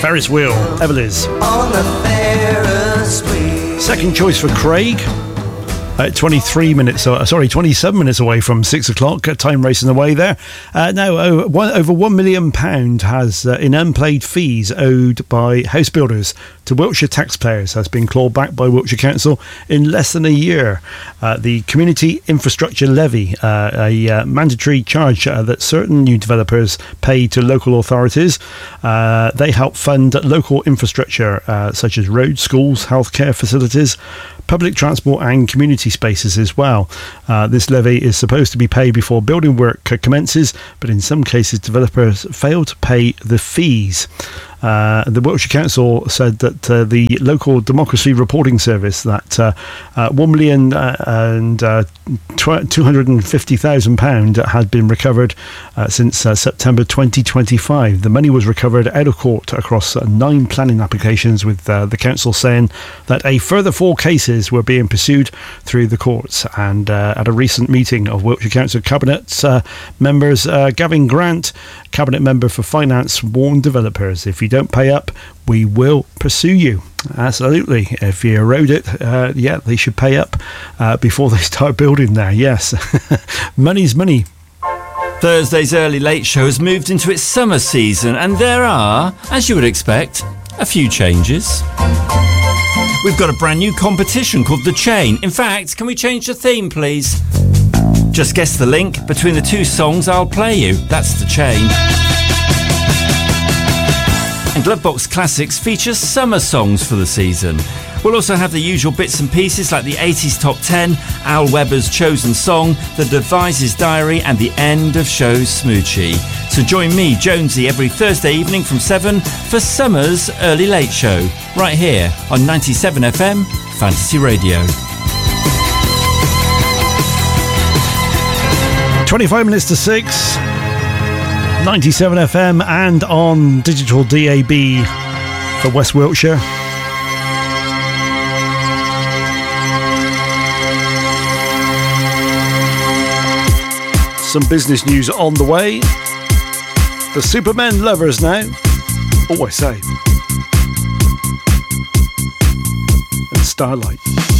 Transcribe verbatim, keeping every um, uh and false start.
Ferris wheel, Everly's. On the Ferris wheel. Second choice for Craig. Uh, twenty-three minutes, uh, sorry, twenty-seven minutes away from six o'clock. Uh, time racing away there. Uh, now, over one, over one million pound has uh, in unpaid fees owed by house builders to Wiltshire taxpayers has been clawed back by Wiltshire Council in less than a year. Uh, the Community Infrastructure Levy, uh, a uh, mandatory charge uh, that certain new developers pay to local authorities. Uh, they help fund local infrastructure uh, such as roads, schools, healthcare facilities, public transport and community spaces as well. Uh, this levy is supposed to be paid before building work commences, but in some cases developers fail to pay the fees. Uh, the Wiltshire Council said that uh, the local democracy reporting service that uh, uh, one million uh, and uh, two hundred fifty thousand pounds had been recovered uh, since uh, September twenty twenty-five. The money was recovered out of court across uh, nine planning applications, with uh, the council saying that a further four cases were being pursued through the courts. And uh, at a recent meeting of Wiltshire Council Cabinet uh, members, uh, Gavin Grant, Cabinet Member for Finance, warned developers, if you don't pay up, we will pursue you. Absolutely. If you erode it, uh, yeah, they should pay up uh, before they start building there. Yes. Money's money. Thursday's Early Late Show has moved into its summer season, and there are, as you would expect, a few changes. We've got a brand new competition called The Chain. In fact, can we change the theme, please? Just guess the link between the two songs I'll play you. That's The Chain. And Glovebox Classics features summer songs for the season. We'll also have the usual bits and pieces like the eighties Top ten, Al Weber's Chosen Song, the Devises Diary, and the end of show's Smoochie. So join me, Jonesy, every Thursday evening from seven for summer's Early Late Show, right here on ninety-seven F M Fantasy Radio. twenty-five minutes to six. ninety-seven F M and on digital D A B for West Wiltshire. Some business news on the way. The Supermen lovers now. Oh, I say. And Starlight.